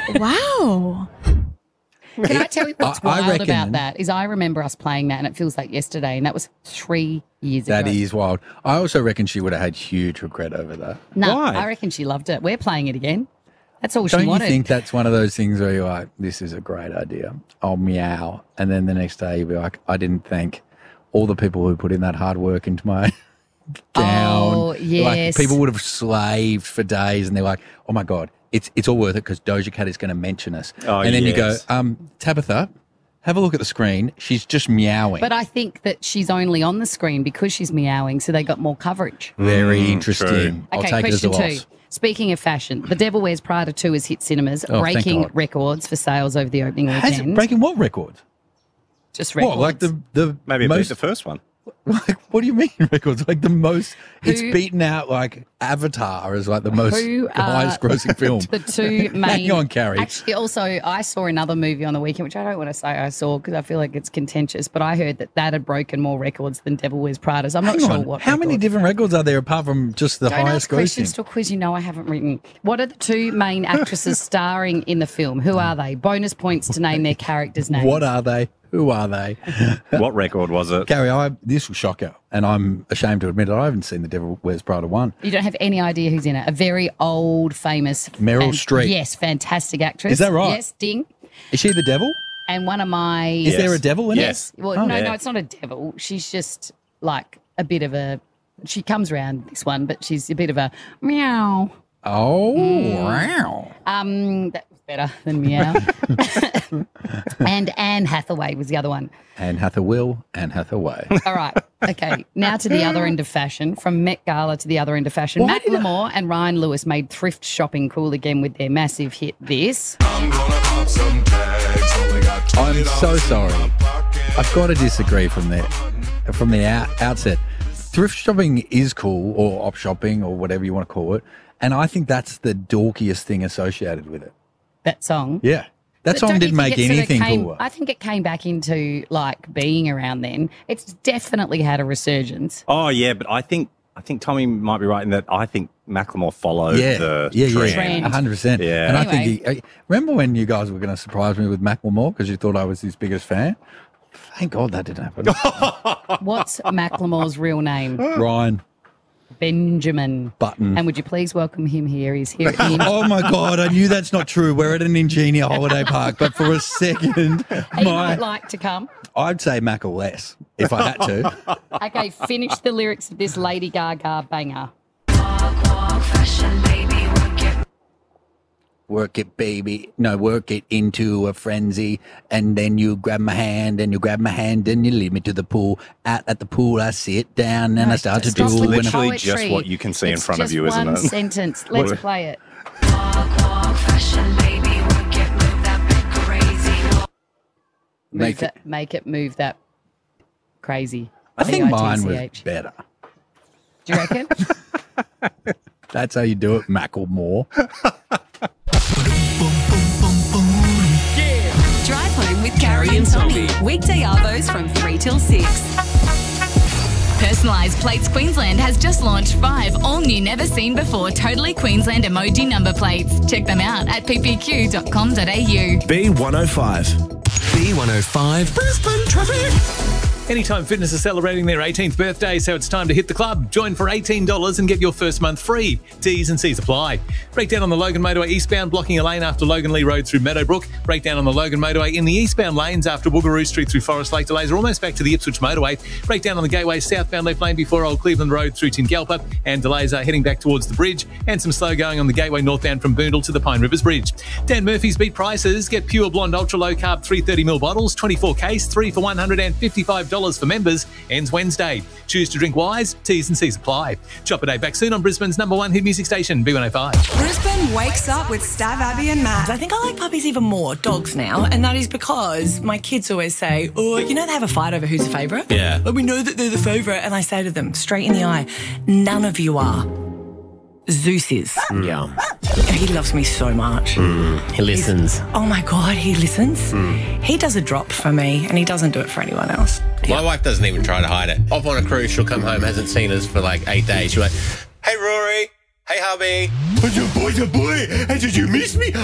Wow. Can I tell you what's I wild reckon- about that is I remember us playing that and it feels like yesterday, and that was 3 years ago. That is wild. I also reckon she would have had huge regret over that. No, Why? I reckon she loved it. We're playing it again. That's all she Don't you wanted. think that's one of those things where you're like, this is a great idea. I'll meow. And then the next day you'll be like, I didn't thank all the people who put in that hard work into my gown. Oh, yes. Like, people would have slaved for days and they're like, oh my God, it's all worth it because Doja Cat is going to mention us. Oh, and then yes. you go, Tabitha, have a look at the screen. She's just meowing. But I think that she's only on the screen because she's meowing, so they got more coverage. Very interesting. true. I'll Okay, take it as a question 2. loss. Speaking of fashion, The Devil Wears Prada 2 has hit cinemas, Oh, thank breaking God. records for sales over the opening Has weekend. it breaking what records? Just records. What, like the Maybe it most beat the first one. Like, what do you mean records? Like the most, it's Who- beaten out like Avatar as like the most Who the highest grossing film. The 2 main. Hang on, Carrie. Actually, also, I saw another movie on the weekend, which I don't want to say I saw because I feel like it's contentious, but I heard that had broken more records than Devil Wears Prada. So I'm not Hang sure on. what. How many record. different records are there apart from just the Don't highest ask questions grossing? to a quiz you know I haven't written. What are the 2 main actresses starring in the film? Who are they? Bonus points to name their characters' names. What are they? Who are they? What record was it? Gary, this will shock you, and I'm ashamed to admit it. I haven't seen The Devil Wears Prada 1. You don't have any idea who's in it. A very old, famous Meryl Streep. Yes, fantastic actress. Is that right? Yes, ding. Is she the devil? And one of my Is there a devil in Yes. it? Well, Oh. no, Yeah. no, it's not a devil. She's just like a bit of a. She comes around this one, but she's a bit of a meow. Oh, wow. That was better than meow. And Anne Hathaway was the other one. Anne Hathaway, Anne Hathaway. All right. Okay. Now to the other end of fashion. From Met Gala to the other end of fashion. Why Matt did I- Lamore and Ryan Lewis made thrift shopping cool again with their massive hit, This. I'm I'm so sorry. I've got to disagree from the outset. Thrift shopping is cool, or op shopping, or whatever you want to call it, and I think that's the dorkiest thing associated with it. That song. Yeah, that But song don't you didn't think make it sort of anything came- cooler. I think it came back into like being around then. It's definitely had a resurgence. Oh, yeah, but I think Tommy might be right in that I think Macklemore followed the trend. 100%. Yeah. And I Anyway. think remember when you guys were going to surprise me with Macklemore because you thought I was his biggest fan? Thank God that didn't happen. What's Macklemore's real name? Ryan Benjamin Button. And would you please welcome him here? He's here in. Oh my God, I knew that's not true. We're at an Ingenia holiday park, but for a second, He might like to come. I'd say Mackle less if I had to. Okay, finish the lyrics of this Lady Gaga banger. Work it, baby. No, work it into a frenzy. And then you grab my hand, and you grab my hand, and you lead me to the pool. At the pool, I sit down, and I start to Stop do. with the literally poetry. just what you can see in It's front of just you, isn't one it? sentence. Let's play it. Make it. Make it move that crazy. I think mine was B-I-T-C-H. better. Do you reckon? That's how you do it, Macklemore. Drive home with Carrie and Tommy. Weekday arvos from 3 till 6. Personalised Plates Queensland has just launched 5 all-new, never-seen-before Totally Queensland emoji number plates. Check them out at ppq.com.au. B105. B105 Brisbane Traffic. Anytime Fitness is celebrating their 18th birthday, so it's time to hit the club. Join for $18 and get your first month free. T's and C's apply. Breakdown on the Logan Motorway eastbound, blocking a lane after Logan Lee Road through Meadowbrook. Breakdown on the Logan Motorway in the eastbound lanes after Woogaroo Street through Forest Lake. Delays are almost back to the Ipswich Motorway. Breakdown on the Gateway southbound left lane before Old Cleveland Road through Tingalpa. And delays are heading back towards the bridge. And some slow going on the Gateway northbound from Boondall to the Pine Rivers Bridge. Dan Murphy's beat prices. Get Pure Blonde Ultra Low Carb 330ml bottles, 24 case, 3 for $155 for members. Ends Wednesday. Choose to drink wise. T's and C's apply. Chopper Day back soon on Brisbane's #1 hit music station, B105. Brisbane wakes up with Stav, Abby and Matt. I think I like puppies even more, dogs now, and that is because my kids always say, oh, you know they have a fight over who's a favourite? Yeah. But we know that they're the favourite, and I say to them, straight in the eye, none of you are. Zeus is. Yeah. He loves me so much. He listens. Oh my God, he listens. He does a drop for me, and he doesn't do it for anyone else. My wife doesn't even try to hide it. Off on a cruise, she'll come home, hasn't seen us for like 8 days. She'll be like, hey, Rory. Hey, hubby. Boy, hey, did you miss me?